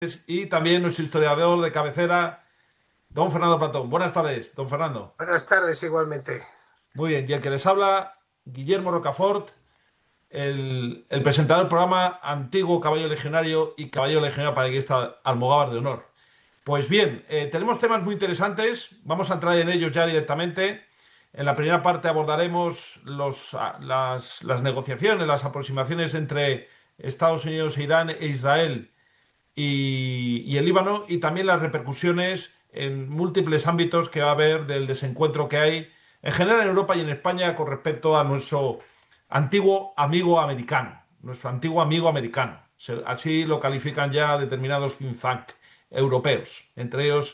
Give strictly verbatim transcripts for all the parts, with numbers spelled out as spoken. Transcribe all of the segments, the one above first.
Y también nuestro historiador de cabecera, don Fernando Platón. Buenas tardes, don Fernando. Buenas tardes igualmente. Muy bien, y el que les habla, Guillermo Rocafort, el, el presentador del programa Antiguo Caballo Legionario y Caballo Legionario Paraguista Almogávar de Honor. Pues bien, eh, tenemos temas muy interesantes, vamos a entrar en ellos ya directamente. En la primera parte abordaremos los, a- las, las negociaciones, las aproximaciones entre Estados Unidos, e Irán e Israel y, y el Líbano, y también las repercusiones en múltiples ámbitos que va a haber del desencuentro que hay en general en Europa y en España con respecto a nuestro antiguo amigo americano, nuestro antiguo amigo americano. Se- Así lo califican ya determinados think tank europeos, entre ellos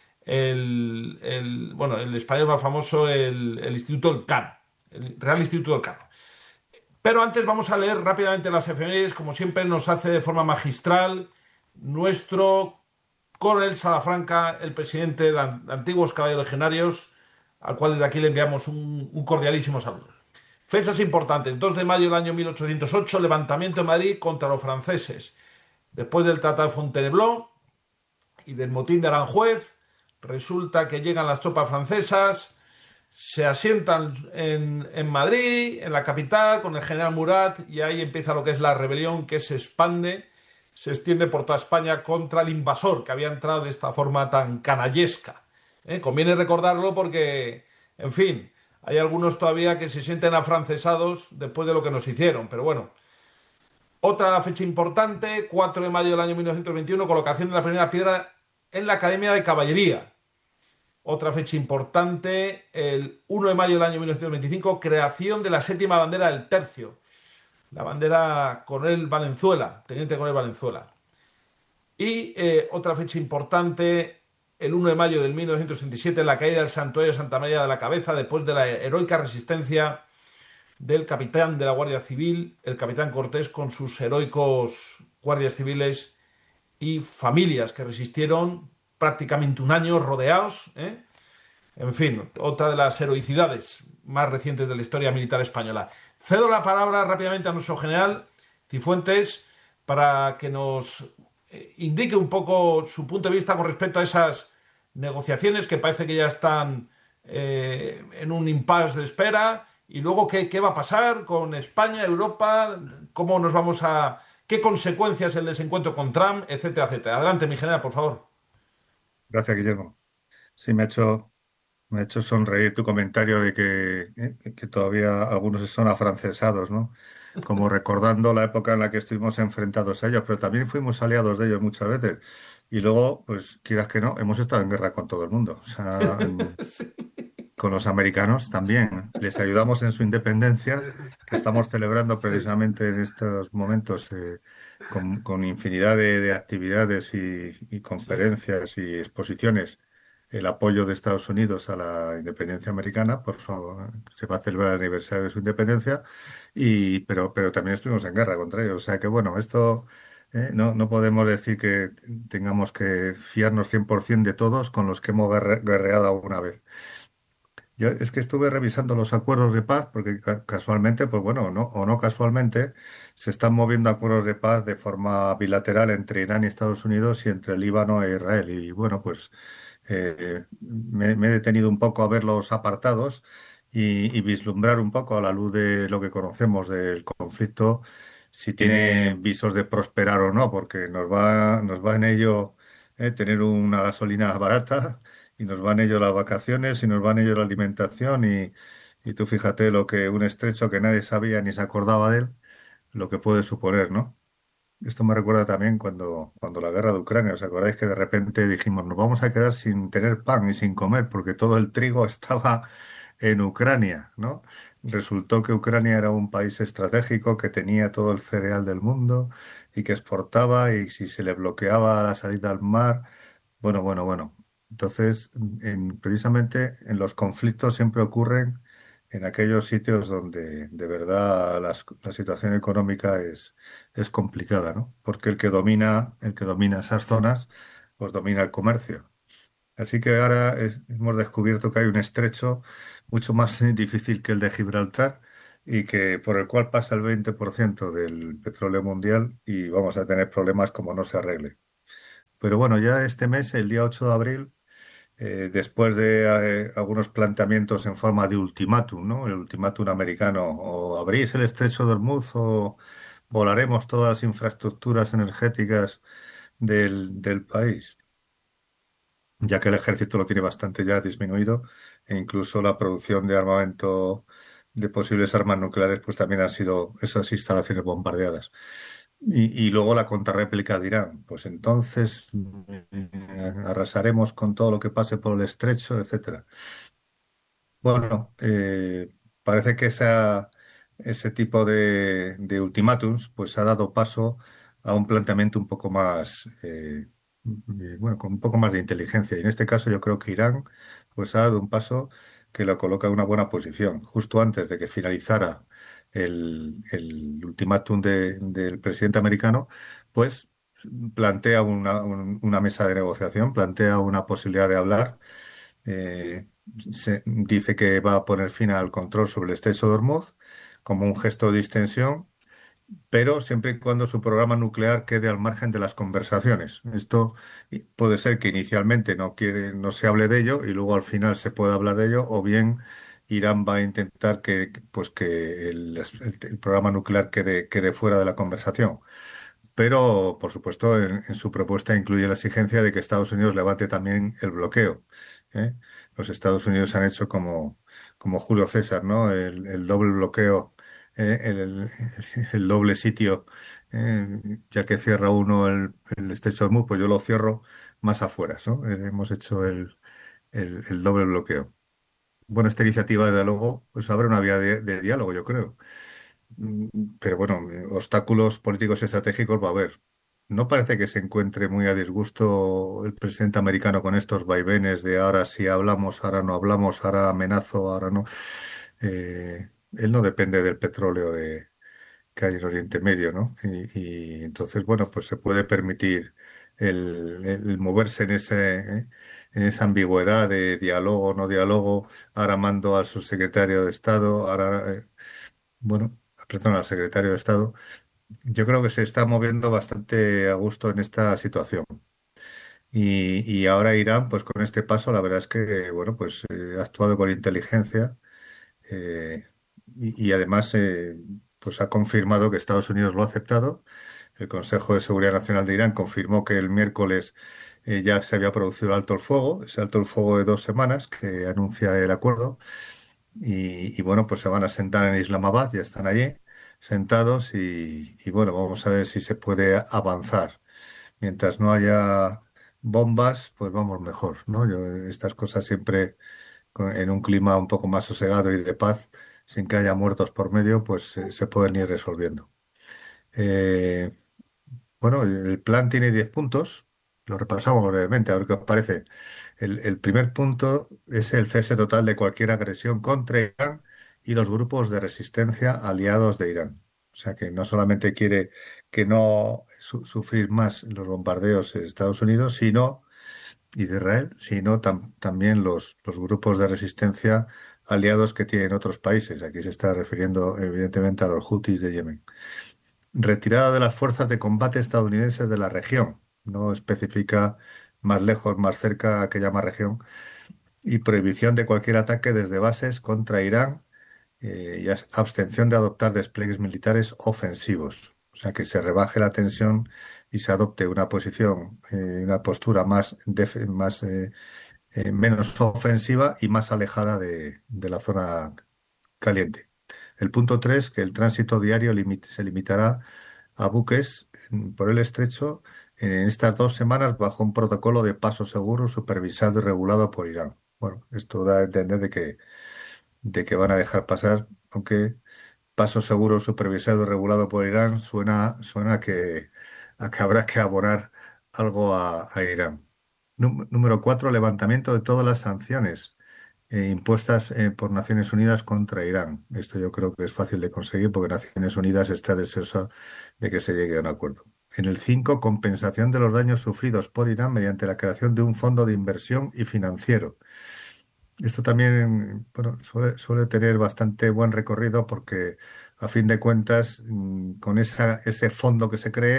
el, el, bueno, el español más famoso, el, el Instituto Elcano, el Real Instituto Elcano. Pero antes vamos a leer rápidamente las efemérides, como siempre nos hace de forma magistral nuestro coronel Salafranca, el presidente de antiguos caballeros legionarios, al cual desde aquí le enviamos un, un cordialísimo saludo. Fechas importantes. dos de mayo del año mil ochocientos ocho, levantamiento de Madrid contra los franceses. Después del Tratado de Fontainebleau y del motín de Aranjuez, resulta que llegan las tropas francesas, se asientan en, en Madrid, en la capital, con el general Murat, y ahí empieza lo que es la rebelión que se expande, se extiende por toda España contra el invasor que había entrado de esta forma tan canallesca. ¿Eh? Conviene recordarlo porque, en fin, hay algunos todavía que se sienten afrancesados después de lo que nos hicieron, pero bueno. Otra fecha importante, cuatro de mayo del año mil novecientos veintiuno, colocación de la primera piedra en la Academia de Caballería. Otra fecha importante, el uno de mayo del año mil novecientos veinticinco, creación de la séptima bandera del tercio, la bandera Coronel Valenzuela, Teniente Coronel Valenzuela. Y eh, otra fecha importante, el uno de mayo del mil novecientos sesenta y siete, la caída del santuario de Santa María de la Cabeza después de la heroica resistencia del capitán de la Guardia Civil, el capitán Cortés, con sus heroicos guardias civiles y familias que resistieron prácticamente un año rodeados, ¿eh? En fin, otra de las heroicidades más recientes de la historia militar española. Cedo la palabra rápidamente a nuestro general Cifuentes para que nos eh, indique un poco su punto de vista con respecto a esas negociaciones que parece que ya están eh, en un impasse de espera, y luego qué, qué va a pasar con España, Europa, cómo nos vamos a... qué consecuencias el desencuentro con Trump, etcétera, etcétera. Adelante, mi general, por favor. Gracias, Guillermo. Sí, me ha hecho, me ha hecho sonreír tu comentario de que, eh, que todavía algunos son afrancesados, ¿no? Como recordando la época en la que estuvimos enfrentados a ellos, pero también fuimos aliados de ellos muchas veces. Y luego, pues, quieras que no, hemos estado en guerra con todo el mundo. O sea, en- con los americanos también. Les ayudamos en su independencia, que estamos celebrando precisamente en estos momentos, eh, con, con infinidad de, de actividades y, y Sí. conferencias y exposiciones, el apoyo de Estados Unidos a la independencia americana. Por su, se va a celebrar el aniversario de su independencia, y, pero, pero también estuvimos en guerra contra ellos. O sea que, bueno, esto... eh, no, no podemos decir que tengamos que fiarnos cien por ciento de todos con los que hemos guerre- guerreado alguna vez. Yo es que estuve revisando los acuerdos de paz porque ca- casualmente, pues bueno, no, o no casualmente, se están moviendo acuerdos de paz de forma bilateral entre Irán y Estados Unidos y entre Líbano e Israel. Y bueno, pues eh, me, me he detenido un poco a ver los apartados y, y vislumbrar un poco a la luz de lo que conocemos del conflicto, si tiene visos de prosperar o no, porque nos va, nos va en ello eh, tener una gasolina barata, y nos van ellos las vacaciones y nos van ellos la alimentación, y, y tú fíjate lo que un estrecho que nadie sabía ni se acordaba de él, lo que puede suponer, ¿no? Esto me recuerda también cuando, cuando la guerra de Ucrania. ¿Os acordáis que de repente dijimos, nos vamos a quedar sin tener pan y sin comer porque todo el trigo estaba en Ucrania, ¿no? Resultó que Ucrania era un país estratégico que tenía todo el cereal del mundo y que exportaba, y si se le bloqueaba la salida al mar, bueno, bueno, bueno. Entonces, en- precisamente en los conflictos siempre ocurren en aquellos sitios donde de verdad las- la situación económica es, es complicada, ¿no? Porque el que domina, el que domina esas zonas, pues domina el comercio. Así que ahora es- hemos descubierto que hay un estrecho mucho más eh, difícil que el de Gibraltar, y que por el cual pasa el veinte por ciento del petróleo mundial, y vamos a tener problemas como no se arregle. pero bueno, ya este mes, el día ocho de abril, eh, después de eh, algunos planteamientos en forma de ultimátum, ¿no? El ultimátum americano, o abrís el estrecho de Hormuz o volaremos todas las infraestructuras energéticas del, del país, ya que el ejército lo tiene bastante ya disminuido e incluso la producción de armamento de posibles armas nucleares, pues también han sido esas instalaciones bombardeadas. Y, y luego la contrarréplica de Irán, pues entonces eh, arrasaremos con todo lo que pase por el estrecho, etcétera. Bueno, eh, parece que esa, ese tipo de, de ultimátums pues ha dado paso a un planteamiento un poco más, eh, eh, bueno, con un poco más de inteligencia. Y en este caso yo creo que Irán pues ha dado un paso que lo coloca en una buena posición. Justo antes de que finalizara el, el ultimátum de- del presidente americano, pues plantea una, un- una mesa de negociación, plantea una posibilidad de hablar. eh, Se dice que va a poner fin al control sobre el estrecho de Hormuz como un gesto de distensión, pero siempre y cuando su programa nuclear quede al margen de las conversaciones. Esto i- puede ser que inicialmente no quiere, no se hable de ello y luego al final se pueda hablar de ello, o bien Irán va a intentar que, pues que el, el- el programa nuclear quede, quede fuera de la conversación. Pero, por supuesto, en, en su propuesta incluye la exigencia de que Estados Unidos levante también el bloqueo. ¿eh? Los Estados Unidos han hecho como, como Julio César, ¿no? El, el doble bloqueo, ¿eh? el, el- el doble sitio, ¿eh? Ya que cierra uno el, el estrecho de Hormuz, pues yo lo cierro más afuera, ¿no? Eh, hemos hecho el, el, el doble bloqueo. Bueno, esta iniciativa, desde luego, pues abre una vía de de diálogo, yo creo. Mm, Pero bueno, eh, obstáculos políticos y estratégicos va a haber. No parece que se encuentre muy a disgusto el presidente americano con estos vaivenes de ahora sí hablamos, ahora no hablamos, ahora amenazo, ahora no. Eh, él no depende del petróleo de, que hay en Oriente Medio, ¿no? Y, y entonces, bueno, pues se puede permitir el, el moverse en ese, ¿eh? En esa ambigüedad de diálogo, no diálogo, ahora mando al subsecretario de Estado, ahora... eh, bueno, perdón, al secretario de Estado, yo creo que se está moviendo bastante a gusto en esta situación. Y, y ahora Irán, pues con este paso, la verdad es que, bueno, pues eh, ha actuado con inteligencia eh, y, y además, eh, pues ha confirmado que Estados Unidos lo ha aceptado. El Consejo de Seguridad Nacional de Irán confirmó que el miércoles eh, ya se había producido el alto el fuego, ese alto el fuego de dos semanas que anuncia el acuerdo. Y, y bueno, pues se van a sentar en Islamabad, ya están allí sentados y, y bueno, vamos a ver si se puede avanzar. Mientras no haya bombas, pues vamos mejor, ¿no? Yo, estas cosas siempre con- en un clima un poco más sosegado y de paz, sin que haya muertos por medio, pues eh, se pueden ir resolviendo. Eh, bueno, el plan tiene diez puntos. Lo repasamos brevemente, a ver qué os parece. El, el primer punto es el cese total de cualquier agresión contra Irán y los grupos de resistencia aliados de Irán. O sea que no solamente quiere que no su- sufrir más los bombardeos de Estados Unidos, sino y de Israel, sino tam- también los, los grupos de resistencia aliados que tienen otros países. Aquí se está refiriendo evidentemente a los Hutis de Yemen. Retirada de las fuerzas de combate estadounidenses de la región. No especifica más lejos, más cerca a qué llama región. Y prohibición de cualquier ataque desde bases contra Irán eh, y as- abstención de adoptar despliegues militares ofensivos. O sea, que se rebaje la tensión y se adopte una posición, eh, una postura más, def- más eh, eh, menos ofensiva y más alejada de, de la zona caliente. El punto tres, que el tránsito diario limit- se limitará a buques mm, por el estrecho en estas dos semanas bajo un protocolo de paso seguro supervisado y regulado por Irán. Bueno, esto da a entender de que, de que van a dejar pasar, aunque paso seguro supervisado y regulado por Irán suena, suena a que, a que habrá que abonar algo a, a Irán. Nú- Número cuatro, levantamiento de todas las sanciones eh, impuestas eh, por Naciones Unidas contra Irán. Esto yo creo que es fácil de conseguir porque Naciones Unidas está deseosa de que se llegue a un acuerdo. En el cinco, compensación de los daños sufridos por Irán mediante la creación de un fondo de inversión y financiero. Esto también, bueno, suele, suele tener bastante buen recorrido porque, a fin de cuentas, mm, con esa, ese fondo que se cree,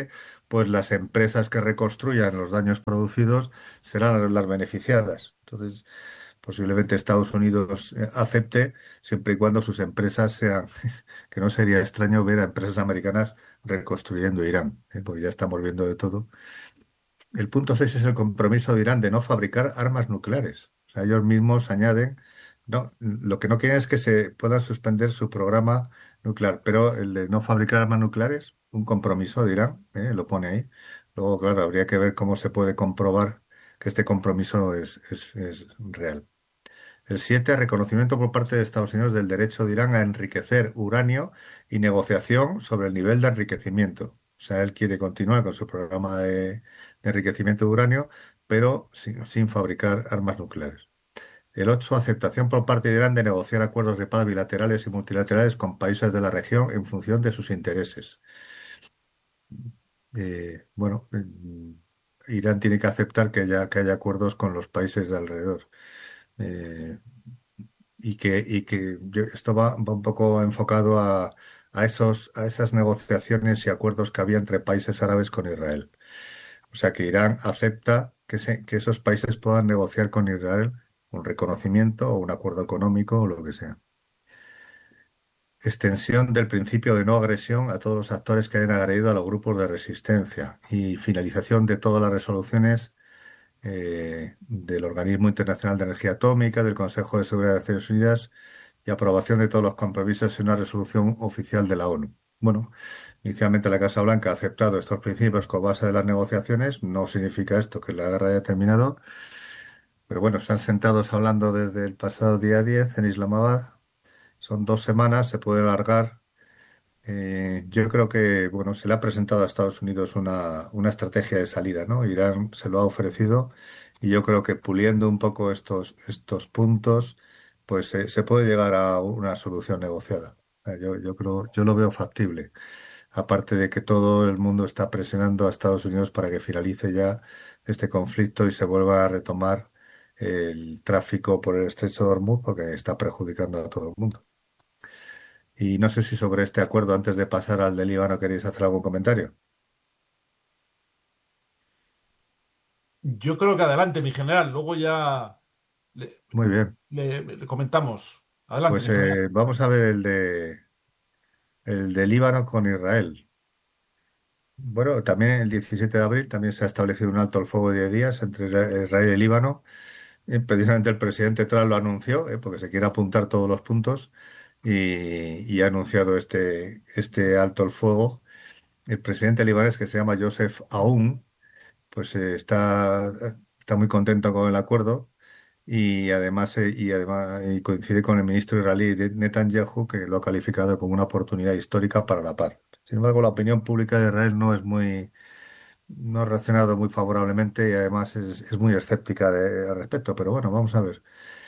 pues las empresas que reconstruyan los daños producidos serán las beneficiadas. Entonces, posiblemente Estados Unidos eh, acepte siempre y cuando sus empresas sean, que no sería extraño ver a empresas americanas reconstruyendo Irán, ¿eh? Porque ya estamos viendo de todo. El punto seis es el compromiso de Irán de no fabricar armas nucleares. O sea, ellos mismos añaden, no, lo que no quieren es que se puedan suspender su programa nuclear, pero el de no fabricar armas nucleares, un compromiso de Irán, ¿eh? Lo pone ahí. Luego, claro, habría que ver cómo se puede comprobar que este compromiso es, es, es real. El siete, reconocimiento por parte de Estados Unidos del derecho de Irán a enriquecer uranio y negociación sobre el nivel de enriquecimiento. O sea, él quiere continuar con su programa de, de enriquecimiento de uranio, pero sin, sin fabricar armas nucleares. El ocho, aceptación por parte de Irán de negociar acuerdos de paz bilaterales y multilaterales con países de la región en función de sus intereses. Eh, bueno, mm, Irán tiene que aceptar que haya, que haya acuerdos con los países de alrededor. Eh, y que, y que yo- esto va, va un poco enfocado a, a esos, a esas negociaciones y acuerdos que había entre países árabes con Israel. O sea que Irán acepta que, se- que esos países puedan negociar con Israel un reconocimiento o un acuerdo económico o lo que sea. Extensión del principio de no agresión a todos los actores que hayan agredido a los grupos de resistencia y finalización de todas las resoluciones eh, del Organismo Internacional de Energía Atómica, del Consejo de Seguridad de Naciones Unidas y aprobación de todos los compromisos en una resolución oficial de la ONU. Bueno, inicialmente la Casa Blanca ha aceptado estos principios como base de las negociaciones. No significa esto que la guerra haya terminado, pero bueno, están sentados hablando desde el pasado día diez en Islamabad. Son dos semanas, se puede alargar. Eh, yo creo que, bueno, se le ha presentado a Estados Unidos una, una estrategia de salida, ¿no? Irán se lo ha ofrecido y yo creo que puliendo un poco estos, estos puntos, pues eh, se puede llegar a una solución negociada. Eh, Yo, yo creo, yo lo veo factible. Aparte de que todo el mundo está presionando a Estados Unidos para que finalice ya este conflicto y se vuelva a retomar el tráfico por el estrecho de Hormuz, porque está perjudicando a todo el mundo. Y no sé si sobre este acuerdo, antes de pasar al del Líbano, queréis hacer algún comentario. Yo creo que adelante, mi general. Luego ya le, Muy bien. le- le comentamos. Adelante, Pues mi general. eh, vamos a ver el de el de Líbano con Israel. Bueno, también el diecisiete de abril también se ha establecido un alto al fuego de diez días entre Isra- Israel y Líbano. Y precisamente el presidente Trump lo anunció, eh, porque se quiere apuntar todos los puntos y, y ha anunciado este, este alto al fuego. El presidente libanés, que se llama Joseph Aoun, pues eh, está, está muy contento con el acuerdo. Y además, eh, y además y coincide con el ministro israelí Netanyahu, que lo ha calificado como una oportunidad histórica para la paz. Sin embargo, la opinión pública de Israel no es muy, no ha reaccionado muy favorablemente y además es, es muy escéptica de- al respecto. Pero bueno, vamos a ver.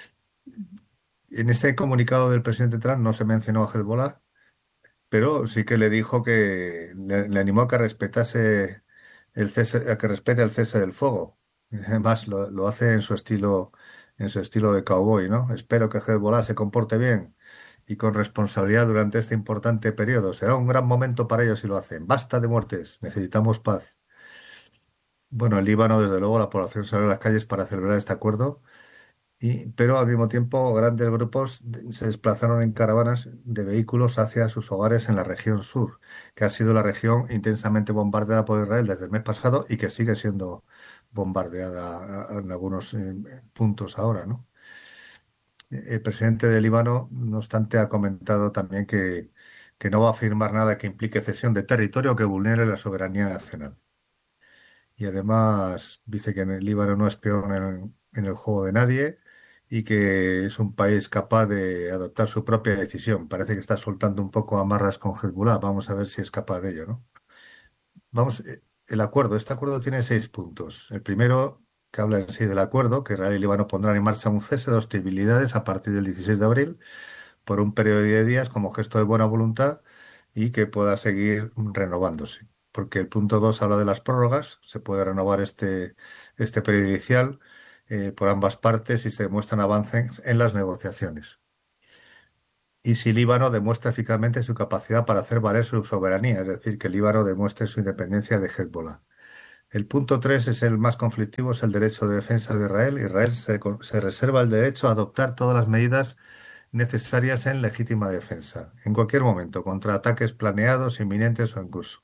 En ese comunicado del presidente Trump no se mencionó a Hezbollah, pero sí que le dijo que le, le animó a que respetase el cese, a que respete el cese del fuego. Además, lo, lo hace en su estilo, en su estilo de cowboy, ¿no? Espero que Hezbollah se comporte bien y con responsabilidad durante este importante periodo. Será un gran momento para ellos si lo hacen. Basta de muertes, necesitamos paz. Bueno, en Líbano, desde luego, la población salió a las calles para celebrar este acuerdo. Y, pero al mismo tiempo, grandes grupos de- se desplazaron en caravanas de vehículos hacia sus hogares en la región sur, que ha sido la región intensamente bombardeada por Israel desde el mes pasado y que sigue siendo bombardeada a- a- en algunos eh, puntos ahora, ¿no? El presidente de Líbano, no obstante, ha comentado también que, que no va a firmar nada que implique cesión de territorio que vulnere la soberanía nacional. Y además dice que en el Líbano no es peón en, en el juego de nadie y que es un país capaz de adoptar su propia decisión. Parece que está soltando un poco amarras con Hezbollah. Vamos a ver si es capaz de ello, ¿no? Vamos, eh, el acuerdo. Este acuerdo tiene seis puntos. El primero, que habla en sí del acuerdo, que Israel y Líbano pondrán en marcha un cese de hostilidades a partir del dieciséis de abril por un periodo de diez días como gesto de buena voluntad y que pueda seguir renovándose. Porque el punto dos habla de las prórrogas, se puede renovar este, este periodo inicial eh, por ambas partes y se demuestran avances en las negociaciones. y si Líbano demuestra eficazmente su capacidad para hacer valer su soberanía, es decir, que Líbano demuestre su independencia de Hezbollah. El punto tres es el más conflictivo, es el derecho de defensa de Israel. Israel se, co- se reserva el derecho a adoptar todas las medidas necesarias en legítima defensa, en cualquier momento, contra ataques planeados, inminentes o en curso.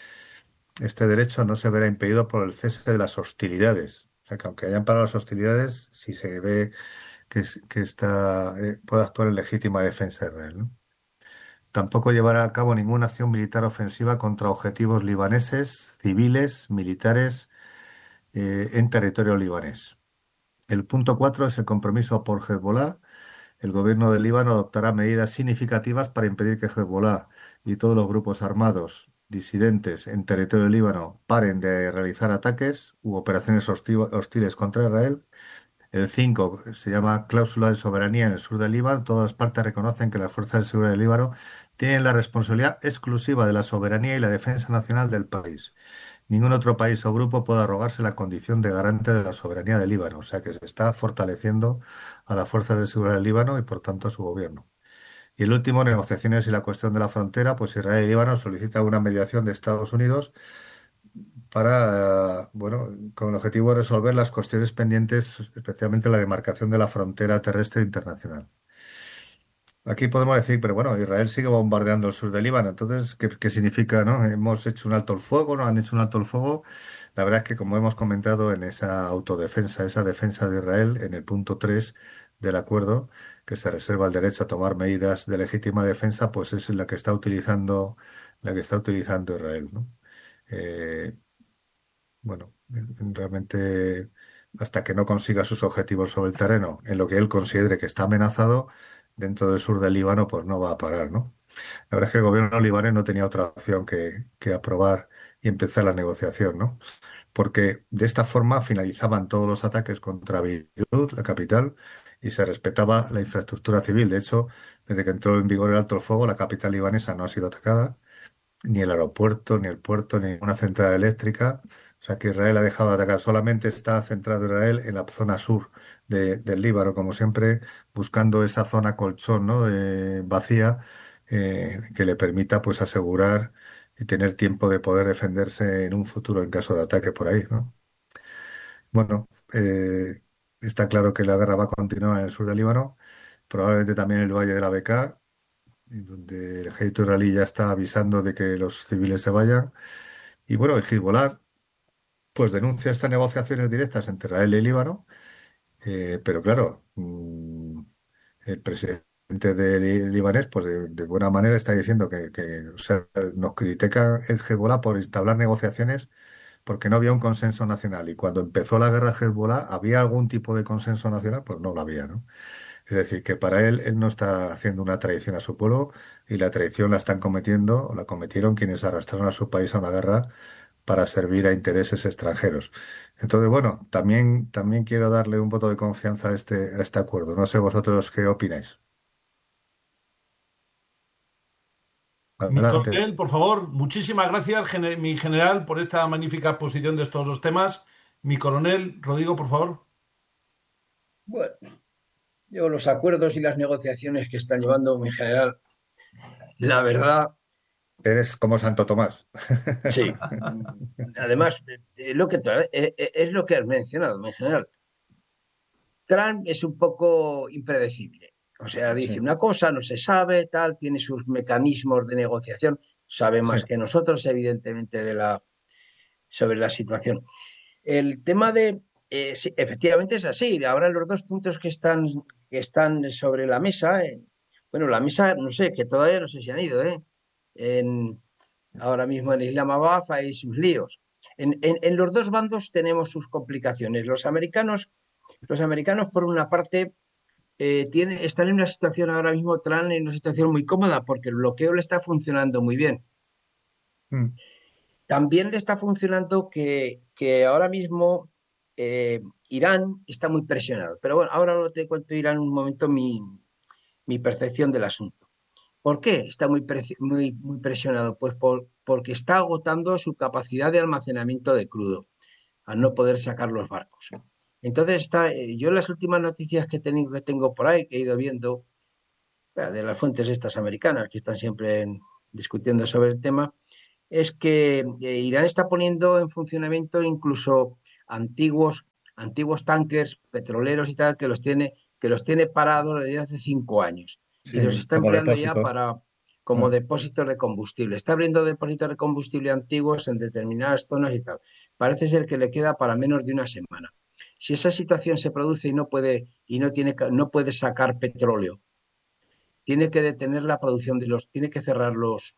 Este derecho no se verá impedido por el cese de las hostilidades. O sea, que aunque hayan parado las hostilidades, si se ve que, es- que está, eh, puede actuar en legítima defensa de Israel, ¿no? Tampoco llevará a cabo ninguna acción militar ofensiva contra objetivos libaneses, civiles, militares, eh, en territorio libanés. El punto cuatro es el compromiso por Hezbollah. El gobierno del Líbano adoptará medidas significativas para impedir que Hezbollah y todos los grupos armados disidentes en territorio del Líbano paren de realizar ataques u operaciones hostil- hostiles contra Israel. El cinco se llama cláusula de soberanía en el sur del Líbano. Todas las partes reconocen que las fuerzas de seguridad del Líbano tienen la responsabilidad exclusiva de la soberanía y la defensa nacional del país. Ningún otro país o grupo puede arrogarse la condición de garante de la soberanía del Líbano, o sea que se está fortaleciendo a las fuerzas de seguridad del Líbano y por tanto a su gobierno. Y el último, negociaciones y la cuestión de la frontera, pues Israel y Líbano solicitan una mediación de Estados Unidos para, eh, bueno, con el objetivo de resolver las cuestiones pendientes, especialmente la demarcación de la frontera terrestre internacional. Aquí podemos decir, pero bueno, Israel sigue bombardeando el sur del Líbano, entonces, ¿qué, qué significa, no? Hemos hecho un alto el fuego, no han hecho un alto el fuego. La verdad es que, como hemos comentado en esa autodefensa, esa defensa de Israel, en el punto tres del acuerdo, que se reserva el derecho a tomar medidas de legítima defensa, pues es la que está utilizando, la que está utilizando Israel, ¿no? Eh, bueno, realmente hasta que no consiga sus objetivos sobre el terreno, en lo que él considere que está amenazado, dentro del sur del Líbano, pues no va a parar, ¿no? La verdad es que el gobierno libanés no tenía otra opción que, que aprobar y empezar la negociación, ¿no? Porque de esta forma finalizaban todos los ataques contra Beirut, la capital, y se respetaba la infraestructura civil. De hecho, desde que entró en vigor el alto el fuego, la capital libanesa no ha sido atacada ni el aeropuerto, ni el puerto, ni una central eléctrica. O sea que Israel ha dejado de atacar. Solamente está centrado Israel en la zona sur de- del Líbano, como siempre, buscando esa zona colchón, ¿no? de- vacía, eh, que le permita pues asegurar y tener tiempo de poder defenderse en un futuro en caso de ataque por ahí, ¿no? Bueno, eh, está claro que la guerra va a continuar en el sur del Líbano, probablemente también en el Valle de la Bekaa, en donde el ejército israelí ya está avisando de que los civiles se vayan. Y bueno, el Hezbollah pues denuncia estas negociaciones directas entre Israel y Líbano, eh, pero claro, mm, el presidente de Li- libanés pues de, de buena manera está diciendo que, que, o sea, nos critica el Hezbollah por entablar negociaciones porque no había un consenso nacional. Y cuando empezó la guerra Hezbollah, ¿había algún tipo de consenso nacional? Pues no lo había, ¿no? Es decir, que para él, él no está haciendo una traición a su pueblo y la traición la están cometiendo o la cometieron quienes arrastraron a su país a una guerra para servir a intereses extranjeros. Entonces, bueno, también, también quiero darle un voto de confianza a este, a este acuerdo. No sé vosotros qué opináis. Mi Adelante. coronel, por favor, muchísimas gracias, gene- mi general, por esta magnífica exposición de estos dos temas. Mi coronel, Rodrigo, por favor. Bueno, yo los acuerdos y las negociaciones que están llevando mi general, la verdad, Eres como Santo Tomás. sí. Además, eh, lo que tú- eh, eh, es lo que has mencionado, mi general. Trump es un poco impredecible. O sea, dice Sí, una cosa, no se sabe, tal, tiene sus mecanismos de negociación, sabe sí. más que nosotros, evidentemente, de la, sobre la situación. El tema de, eh, sí, efectivamente es así. Ahora los dos puntos que están, que están sobre la mesa, eh, bueno, la mesa, no sé, que todavía no sé si han ido, ¿eh? En, ahora mismo en Islamabad hay sus líos. En, en, en los dos bandos tenemos sus complicaciones. Los americanos, los americanos por una parte, eh, tienen, están en una situación ahora mismo, Trump en una situación muy cómoda porque el bloqueo le está funcionando muy bien. Mm. También le está funcionando que, que ahora mismo eh, Irán está muy presionado. Pero bueno, ahora lo te cuento Irán un momento mi, mi percepción del asunto. ¿Por qué está muy, presi- muy, muy presionado? Pues por, porque está agotando su capacidad de almacenamiento de crudo, al no poder sacar los barcos. Entonces, está, eh, yo las últimas noticias que, tengo, que tengo por ahí, que he ido viendo, de las fuentes estas americanas que están siempre en- discutiendo sobre el tema, es que eh, Irán está poniendo en funcionamiento incluso antiguos, antiguos tanques petroleros y tal, que los tiene, que los tiene parados desde hace cinco años y los Sí, está como empleando ya depósito. para como Ah, depósitos de combustible. Está abriendo depósitos de combustible antiguos en determinadas zonas y tal. Parece ser que le queda para menos de una semana. Si esa situación se produce y no puede, y no tiene, no puede sacar petróleo, tiene que detener la producción de los, tiene que cerrar los,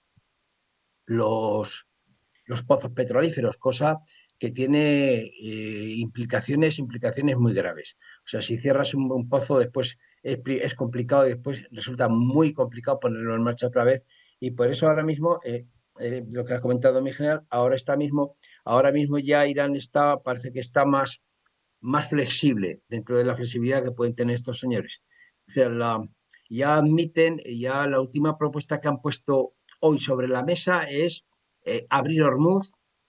los, los pozos petrolíferos, cosa que tiene eh, implicaciones, implicaciones muy graves. O sea, si cierras un, un pozo, después es, es, complicado y después resulta muy complicado ponerlo en marcha otra vez. Y por eso ahora mismo, eh, eh, lo que ha comentado mi general, ahora está mismo, ahora mismo ya Irán está, parece que está más, más flexible dentro de la flexibilidad que pueden tener estos señores. O sea, la, ya admiten, ya la última propuesta que han puesto hoy sobre la mesa es eh, abrir Hormuz,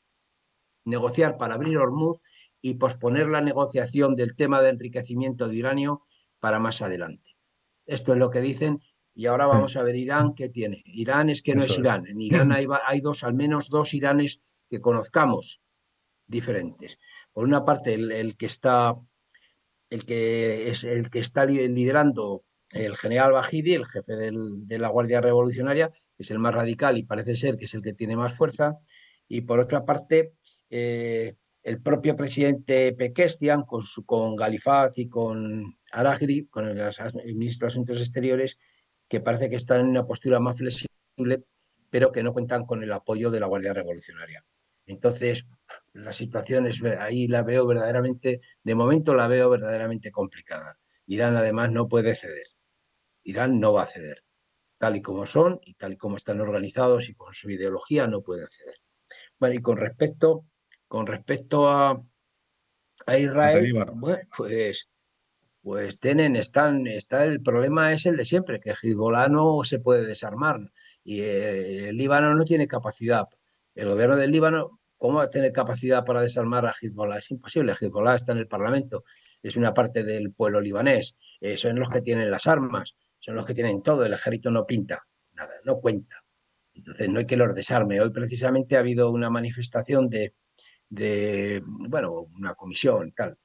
negociar para abrir Hormuz y posponer la negociación del tema de enriquecimiento de uranio para más adelante. Esto es lo que dicen y ahora sí, vamos a ver Irán qué tiene. Irán es que no es eso es. Irán. En Irán hay, hay dos, al menos dos Iranes que conozcamos diferentes. Por una parte, el, el que está el que es el que está liderando el general Bajidi, el jefe del, de la Guardia Revolucionaria, que es el más radical y parece ser que es el que tiene más fuerza. Y por otra parte, eh, el propio presidente Pekestian, con, su, con Galifat y con Araghri, con el, el ministro de Asuntos Exteriores, que parece que están en una postura más flexible, pero que no cuentan con el apoyo de la Guardia Revolucionaria. Entonces, la situación es, ahí la veo verdaderamente, de momento la veo verdaderamente complicada. Irán además no puede ceder. Irán no va a ceder. Tal y como son y tal y como están organizados y con su ideología no pueden ceder. Bueno, y con respecto, con respecto a, a De Israel, Líbano. bueno, pues, pues tienen, están, está, el problema es el de siempre, que Hezbollah no se puede desarmar y eh, el Líbano no tiene capacidad. El gobierno del Líbano, ¿cómo va a tener capacidad para desarmar a Hezbollah? Es imposible. Hezbollah está en el Parlamento, es una parte del pueblo libanés, eh, son los que tienen las armas, son los que tienen todo, el ejército no pinta, nada, no cuenta. Entonces no hay que los desarme. Hoy precisamente ha habido una manifestación de, de bueno, una comisión tal,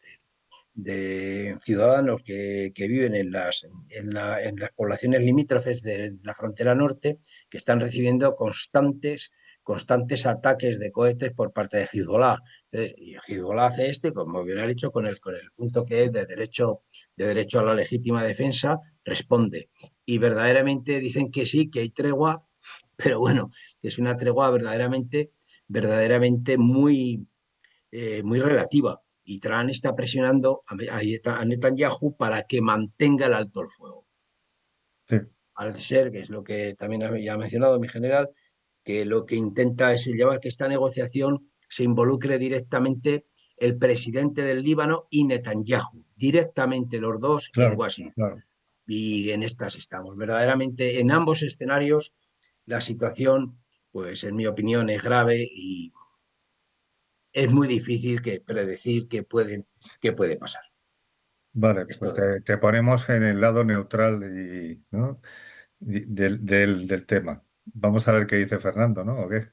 de ciudadanos que, que viven en las, en, la, en las poblaciones limítrofes de la frontera norte que están recibiendo constantes, constantes ataques de cohetes por parte de Hezbollah. Entonces, y Hezbollah hace este, como bien ha dicho, con el, con el punto que es de derecho, de derecho a la legítima defensa, responde. Y verdaderamente dicen que sí, que hay tregua, pero bueno, que es una tregua verdaderamente, verdaderamente muy, eh, muy relativa. Y Trump está presionando a, Netanyahu para que mantenga el alto el fuego. Sí, Parece ser, que es lo que también ya ha mencionado mi general, que lo que intenta es llevar que esta negociación se involucre directamente el presidente del Líbano y Netanyahu, directamente los dos en claro, Washington. claro. Y en estas estamos. Verdaderamente, en ambos escenarios, la situación, pues en mi opinión, es grave y es muy difícil que predecir qué puede, qué puede pasar. Vale, Es pues todo. te, te ponemos en el lado neutral y, ¿no? y- del, del, del tema. Vamos a ver qué dice Fernando, ¿no? ¿O qué?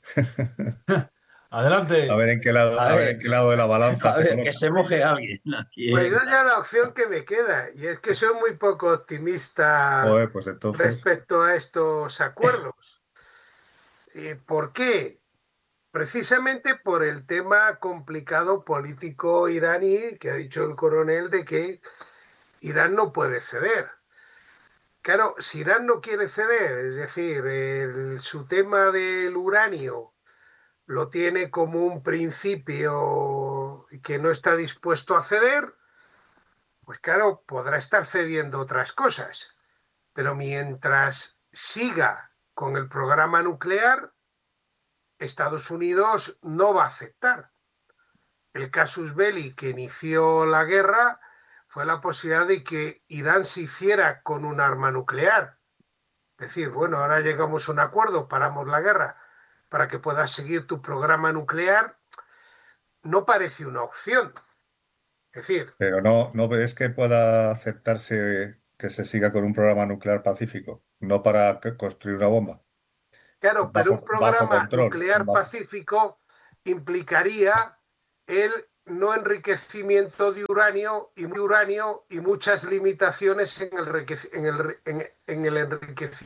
A Adelante. ver en qué lado, A a ver ver, en qué lado de la balanza a se ver, que coloca. se moje alguien aquí. Pues yo Venga. ya la opción que me queda, y es que soy muy poco optimista Joder, pues entonces, respecto a estos acuerdos. ¿Y por qué? Precisamente por el tema complicado político iraní que ha dicho el coronel de que Irán no puede ceder. Claro, si Irán no quiere ceder, es decir, el- su tema del uranio lo tiene como un principio y que no está dispuesto a ceder, pues claro, podrá estar cediendo otras cosas, pero mientras siga con el programa nuclear, Estados Unidos no va a aceptar. El casus belli que inició la guerra fue la posibilidad de que Irán se hiciera con un arma nuclear. Es decir, bueno, ahora llegamos a un acuerdo, paramos la guerra para que puedas seguir tu programa nuclear, no parece una opción. Es decir, pero no, no ves que pueda aceptarse que se siga con un programa nuclear pacífico. no para que- construir una bomba. Claro, pero un Bajo, bajo programa control. nuclear bajo- pacífico implicaría el no enriquecimiento de uranio y uranio y muchas limitaciones en el, en el, en el enriquecimiento